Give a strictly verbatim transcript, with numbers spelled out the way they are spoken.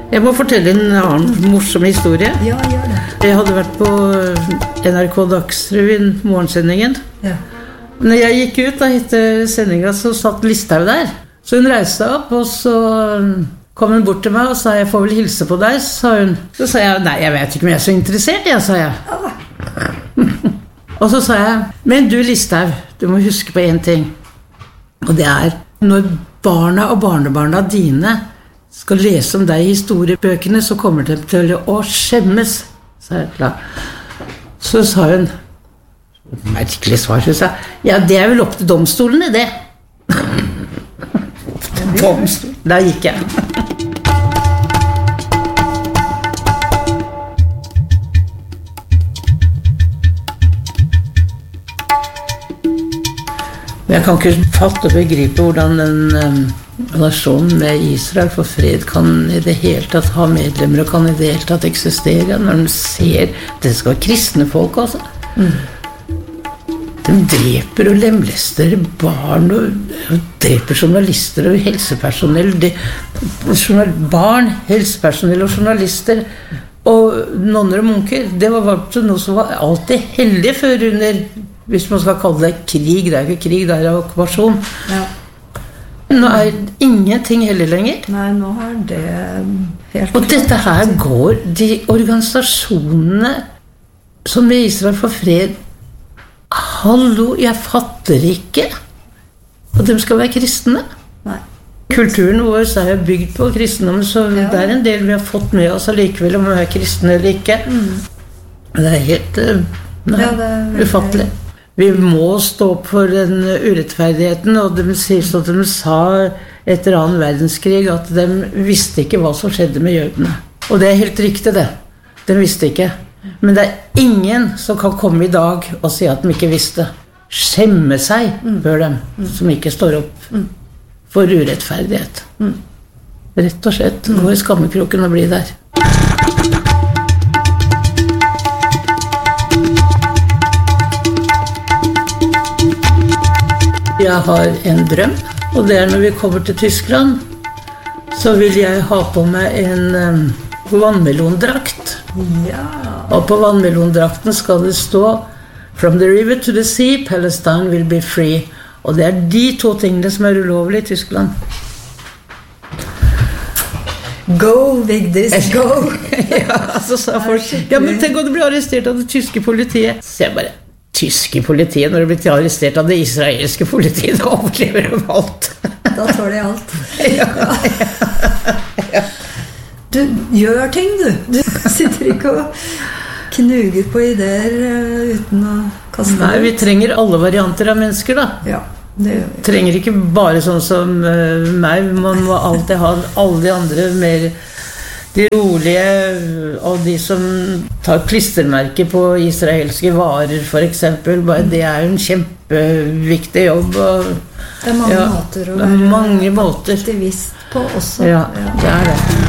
Jeg må fortelle en annen morsom historie. Ja, gjør det. Jeg hadde vært på N R K Dagsrevyen, morgensendingen. Ja. Når jeg gikk ut da etter sendingen, så satt Listhaug der. Så hun reiste opp, og så kom hun bort til meg og sa, jeg får vel hilse på deg, sa hun. Så sa jeg, nei, jeg vet ikke om jeg er så interessert, jeg, sa jeg. Og så sa jeg, men du Listhaug, du må huske på en ting. Og det er, når barna og barnebarna dine skal lese om deg i historiebøkene, så kommer de til å skjemmes, sa jeg klar. Så sa hun, merkelig svar, så sa ja, det er vel opp til domstolene, det. Domstolen. Da gikk jeg. Jeg kan ikke fatte og begripe hvordan en um, relasjon med Israel for fred kan i det hele tatt ha medlemmer og kan i det hele tatt eksistere når de ser, det skal være kristne folk også. Mm. De dreper og lemlester barn og, og dreper journalister og helsepersonell. De, journal, barn, helsepersonell og journalister og nonner og munker. Det var noe som var alltid heldig før under, hvis man skal kalle det krig, det er ikke krig, det er okkupasjon. Ja. Nå er ingenting heldig lenger. Nei, nå har det helt... Og dette her går, de organisasjonene som med Israel for fred, hallo, jeg fatter ikke. Og de skal være kristne. Nei. Kulturen vår er jo bygd på kristendom, så ja. Det er en del vi har fått med oss allikevel om vi er kristne eller ikke. Mm. Det er helt nei, ja, det er ufattelig. Vi må stå opp for den urettferdigheten, og de sier så at de sa etter annen verdenskrig at de visste ikke hva som skjedde med jødene. Og det er helt riktig det. De visste ikke. Men det er ingen som kan komme i dag og si at de ikke visste. Skjemme seg, bør de, som ikke står opp for urettferdighet. Rett og slett, gå i skammekroken og bli der. Jeg har en drøm, og det er når vi kommer til Tyskland, så vil jeg ha på meg en um, vannmelondrakt. Ja. Og på vannmelondrakten skal det stå From the river to the sea, Palestine will be free. Og det er de to tingene som er ulovlige i Tyskland. Go, Vigdis, go! Ja, så sa folk, ja, men tenk om du blir arrestert av det tyske politiet. Så jeg bare, tyske politiet, når du blir arrestert av det israelske politiet, da overlever de alt. Da tar de alt. Ja, ja, ja. Du gjør ting, du. Du sitter ikke og knuger på ideer uten å kaste Nei, vi trenger alle varianter av mennesker, da. Ja, det gjør vi. Trenger ikke bare sånn som uh, meg. Man må alltid ha alle de andre mer de rolige, og de som tar klistermerker på israelske varer, for eksempel. Det er jo en kjempeviktig jobb. Og, det er mange ja, måter å være mange måter. aktivist på også. Ja, det er det.